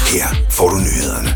Her får du nyhederne.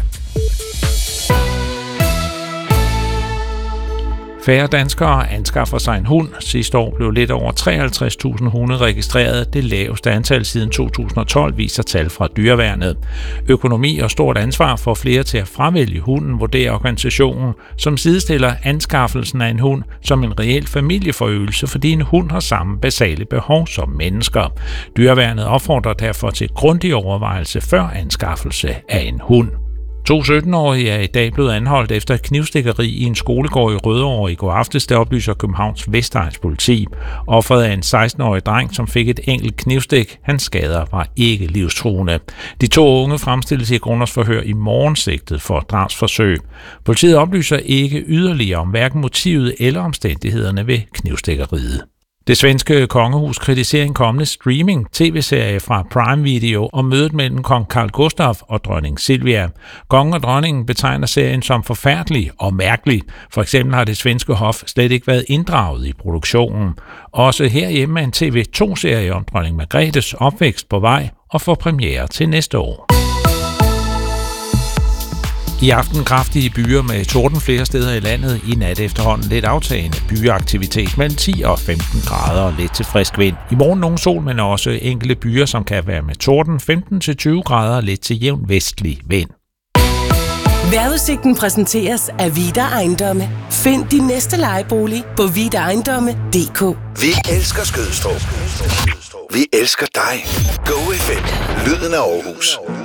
Færre danskere anskaffer sig en hund. Sidste år blev lidt over 53.000 hunde registreret. Det laveste antal siden 2012, viser tal fra Dyreværnet. Økonomi og stort ansvar for flere til at fravælge hunden, vurderer organisationen, som sidestiller anskaffelsen af en hund som en reel familieforøgelse, fordi en hund har samme basale behov som mennesker. Dyreværnet opfordrer derfor til grundig overvejelse før anskaffelse af en hund. 2 17-årige er i dag blevet anholdt efter et knivstikkeri i en skolegård i Rødovre i går aftes, der oplyser Københavns Vestegns politi. Offeret er en 16-årig dreng, som fik et enkelt knivstik. Hans skader var ikke livstruende. De 2 unge fremstilles i grundlovsforhør i morgen sigtet for drabsforsøg. Politiet oplyser ikke yderligere om hverken motivet eller omstændighederne ved knivstikkeriet. Det svenske kongehus kritiserer en kommende streaming-tv-serie fra Prime Video om mødet mellem kong Carl Gustaf og dronning Silvia. Kongen og dronningen betegner serien som forfærdelig og mærkelig. For eksempel har det svenske hof slet ikke været inddraget i produktionen. Også herhjemme er en TV2-serie om dronning Margrethes opvækst på vej og får premiere til næste år. I aften kraftige byer med torden flere steder i landet. I nat efterhånden lidt aftagende byeaktivitet mellem 10 og 15 grader og lidt til frisk vind. I morgen nogen sol, men også enkelte byer, som kan være med torden 15-20 grader og lidt til jævn vestlig vind. Vejrudsigten præsenteres af Vida Ejendomme. Find din næste lejebolig på vidaejendomme.dk. Vi elsker Skødstrup. Vi elsker dig. Go FM. Lyden af Aarhus.